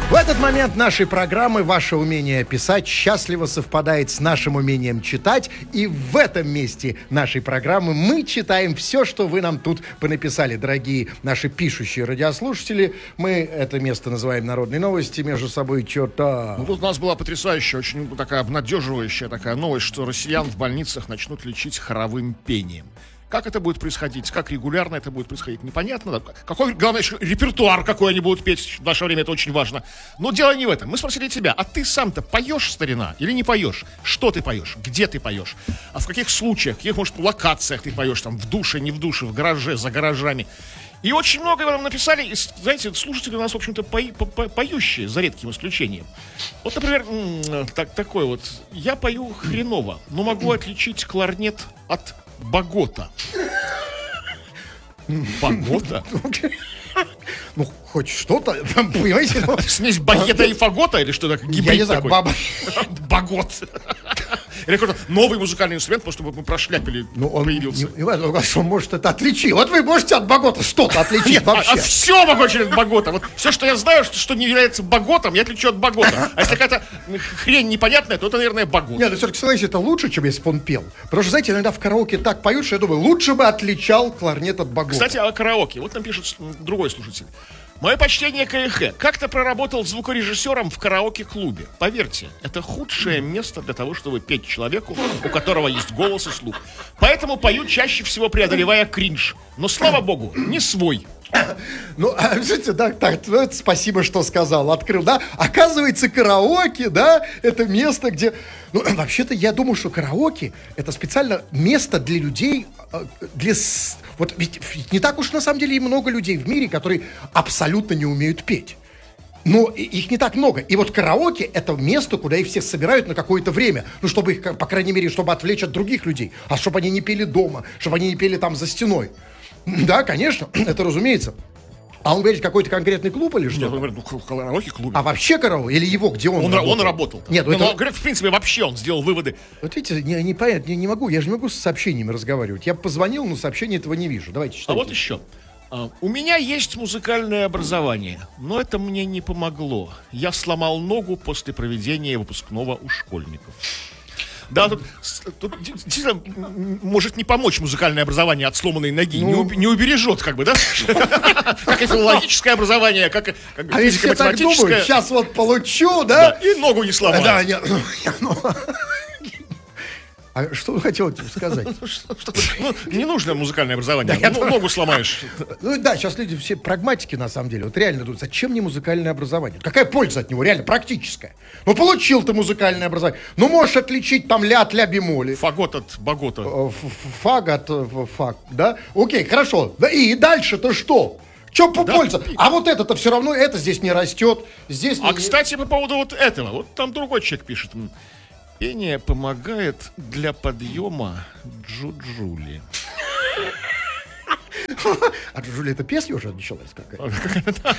В этот момент нашей программы ваше умение писать счастливо совпадает с нашим умением читать. И в этом месте нашей программы мы читаем все, что вы нам тут понаписали, дорогие наши пишущие радиослушатели. Мы это место называем «Народные новости», между собой что-то... Ну, тут у нас была потрясающая, очень такая обнадеживающая такая новость, что россиян в больницах начнут лечить хоровым пением. Как это будет происходить, как регулярно это будет происходить, непонятно. Какой, главное, репертуар какой они будут петь в наше время, это очень важно. Но дело не в этом. Мы спросили тебя, а ты сам-то поешь, старина, или не поешь? Что ты поешь? Где ты поешь? А в каких случаях, в каких, может, локациях ты поешь? Там, в душе, не в душе, в гараже, за гаражами. И очень много нам написали, и, знаете, слушатели у нас, в общем-то, поющие, за редким исключением. Вот, например, такой вот. Я пою хреново, но могу отличить кларнет от багота. Багота? Ну, хоть что-то, понимаете? Смесь багета и фагота, или что такое? Я не знаю, багот. Или какой-то новый музыкальный инструмент, просто чтобы мы прошляпили, появился. Он может это отличить. Вот вы можете от багота что-то отличить вообще. А все могу отличить от багота. Вот все, что я знаю, что не является баготом, я отличу от багота. А если какая-то хрень непонятная, то это, наверное, багот. Нет, ну все-таки, согласитесь, это лучше, чем если бы он пел. Потому что, знаете, иногда в караоке так поют, что я думаю, лучше бы отличал кларнет от багота. Кстати, о караоке. Вот нам пишет другой слушатель. Мое почтение КХ. Как-то проработал звукорежиссером в караоке-клубе. Поверьте, это худшее место для того, чтобы петь человеку, у которого есть голос и слух. Поэтому пою чаще всего, преодолевая кринж. Но, слава богу, не свой. Ну, знаете, так, спасибо, что сказал, открыл, да? Оказывается, караоке, да, это место, где... Ну, вообще-то, я думаю, что караоке — это специально место для людей, для... Вот ведь не так уж, на самом деле, и много людей в мире, которые абсолютно не умеют петь. Но их не так много. И вот караоке — это место, куда их всех собирают на какое-то время. Ну, чтобы их, по крайней мере, чтобы отвлечь от других людей. А чтобы они не пели дома, чтобы они не пели там за стеной. Да, конечно, это разумеется. А он говорит, какой-то конкретный клуб или что? Нет, он говорит, караоке-клубе. А вообще караоке? Или его, где он работал? Он работал. Нет, ну, это... говорит, в принципе, вообще он сделал выводы. Вот видите, непонятно, не могу, я же не могу с сообщениями разговаривать. Я позвонил, но сообщения этого не вижу. Давайте читайте. А вот еще. У меня есть музыкальное образование, но это мне не помогло. Я сломал ногу после проведения выпускного у школьников. Да, тут действительно может не помочь музыкальное образование от сломанной ноги, не убережет, как бы, да? Как и филологическое образование, как физико-математическое. Сейчас вот получу, да? И ногу не сломаю. Да, нет. А что вы хотели сказать? Не нужно музыкальное образование, ногу сломаешь. Ну да, сейчас люди все прагматики, на самом деле. Вот реально думают, зачем мне музыкальное образование? Какая польза от него, реально, практическая? Ну, получил ты музыкальное образование. Ну, можешь отличить там ля от ля бемоли. Фагот от багота. Фаг от фаг, да? Окей, хорошо. И дальше-то что? Че по польза? А вот это-то все равно, это здесь не растет. Здесь А, кстати, по поводу вот этого. Вот там другой человек пишет. Пение помогает для подъема Джуджули. А Джуджули — это песня уже началась какая-то?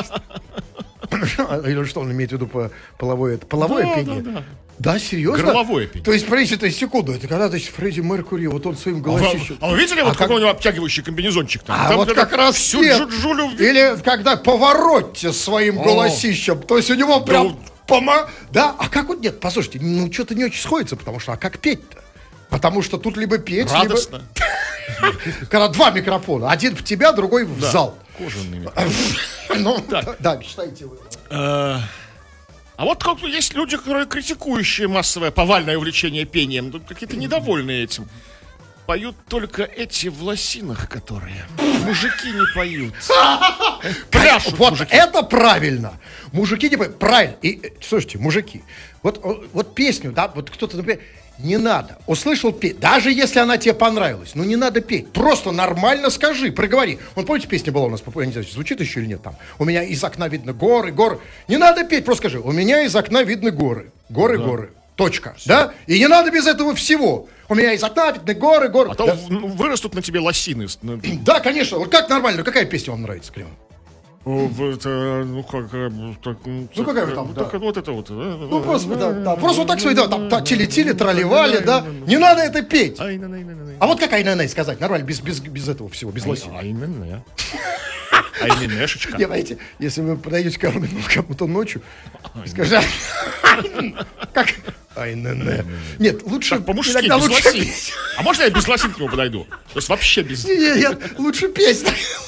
Или что он имеет в виду, половое пение? Да, серьезно? Горловое пение. То есть, смотрите, секунду, это когда, значит, Фредди Меркьюри, вот он своим голосищем... А вы видели, вот какой у него обтягивающий комбинезончик там? А вот как раз всю Джуджулю... Или когда Поворотти своим голосищем, то есть у него прям... Да, а как вот нет, послушайте, ну что-то не очень сходится, потому что, а как петь-то? Потому что тут либо петь, радостно. Либо... Когда два микрофона, один в тебя, другой в зал. Кожаный микрофон. Ну, да, читайте вы. А вот как есть люди, которые критикующие массовое повальное увлечение пением, какие-то недовольные этим. Поют только эти в лосинах, которые. Мужики не поют. Пляшут вот мужики. Это правильно. Мужики не поют. Правильно. И, слушайте, мужики, вот песню, да, вот кто-то, например, не надо. Услышал петь, даже если она тебе понравилась, ну не надо петь. Просто нормально скажи, проговори. Вот помните, песня была у нас, я не знаю, звучит еще или нет там. У меня из окна видно горы. Не надо петь, просто скажи. У меня из окна видны горы. Горы. Точка. Все. Да? И не надо без этого всего. У меня из окна видны горы. А то вырастут на тебе лосины. Да, конечно. Вот как нормально. Какая песня вам нравится, Клим? Ну, какая там, да. Вот это вот. Ну, просто, да. Просто вот так свои, да, там, тили-тили, тролливали, да. Не надо это петь. А вот как ай-на-най сказать? Нормально, без этого всего, без лосин. Айненешечка. Не, понимаете, если вы подойдете кому-то ночью, скажите, как? Ай-не-не. Нет, лучше... Так, по-мужски, иногда без лучше лосин. петь. А можно я без лосин к нему подойду? То есть вообще без... Нет, лучше петь.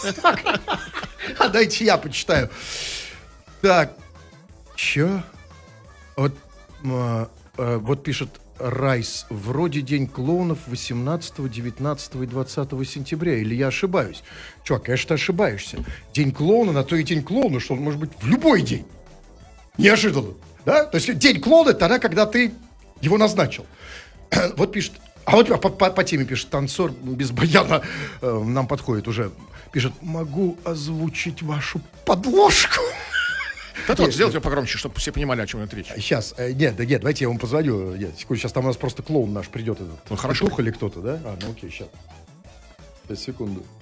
А дайте я почитаю. Так, чё? Вот пишет Райс. Вроде День клоунов 18, 19 и 20 сентября. Или я ошибаюсь? Чувак, конечно, ты ошибаешься. День клоуна, на то и день клоуна, что он может быть в любой день. Неожиданно. Да? То есть день клоуна тогда, когда ты его назначил. Вот пишет... А вот по теме пишет танцор без баяна, нам подходит уже. Пишет, могу озвучить вашу подложку. Это вот сделайте погромче, чтобы все понимали, о чем идет речь. Сейчас, нет, давайте я вам позвоню. Нет, секунду, сейчас там у нас просто клоун наш придет. Ну, хорошо. Петух или кто-то, да? Ну окей, сейчас. Секунду.